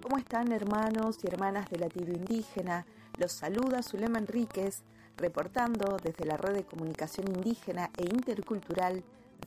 ¿cómo están, hermanos y hermanas de Latido Indígena? Los saluda Zulema Enríquez, reportando desde la Red de Comunicación Indígena e Intercultural